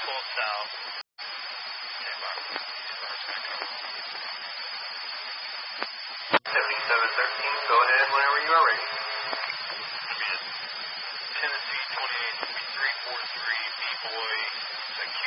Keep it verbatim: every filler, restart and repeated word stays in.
twelve south. seventy-seven thirteen, go ahead whenever you are ready. Tennessee twenty-eight three four three, B-Boy,